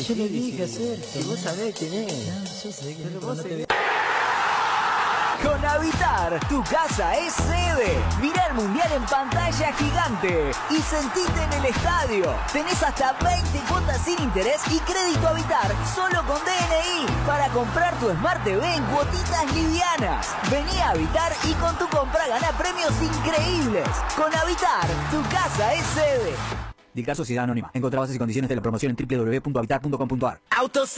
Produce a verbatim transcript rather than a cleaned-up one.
yo le dije hacer. Si vos sabés quién es. No, yo sé que Pero no, vos no te seguís- Con Habitar, tu casa es sede. Mirá el Mundial en pantalla gigante y sentite en el estadio. Tenés hasta veinte cuotas sin interés y crédito Habitar solo con D N I para comprar tu Smart T V en cuotitas livianas. Vení a Habitar y con tu compra gana premios increíbles. Con Habitar, tu casa es sede. Dictar Sociedad Anónima. Encontrá bases y condiciones de la promoción en w w w punto habitar punto com punto a r. Autos